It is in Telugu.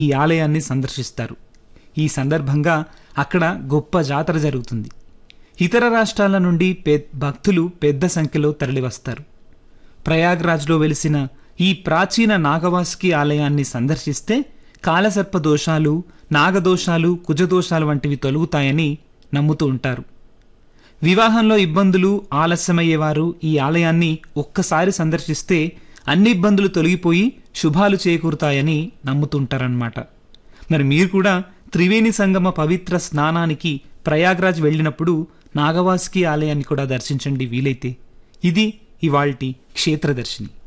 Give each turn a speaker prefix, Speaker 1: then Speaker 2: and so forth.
Speaker 1: ఈ ఆలయాన్ని సందర్శిస్తారు. ఈ సందర్భంగా అక్కడ గొప్ప జాతర జరుగుతుంది. ఇతర రాష్ట్రాల నుండి భక్తులు పెద్ద సంఖ్యలో తరలివస్తారు. ప్రయాగ్రాజ్లో వెలిసిన ఈ ప్రాచీన నాగవాసుకి ఆలయాన్ని సందర్శిస్తే కాలసర్ప దోషాలు, నాగదోషాలు, కుజదోషాలు వంటివి తొలగుతాయని నమ్ముతూ ఉంటారు. వివాహంలో ఇబ్బందులు, ఆలస్యమయ్యేవారు ఈ ఆలయాన్ని ఒక్కసారి సందర్శిస్తే అన్ని ఇబ్బందులు తొలగిపోయి శుభాలు చేకూరుతాయని నమ్ముతుంటారన్నమాట. మరి మీరు కూడా త్రివేణి సంగమ పవిత్ర స్నానానికి ప్రయాగ్రాజ్ వెళ్ళినప్పుడు నాగవాసుకి ఆలయాన్ని కూడా దర్శించండి వీలైతే. ఇది ఇవాల్టి క్షేత్రదర్శిని.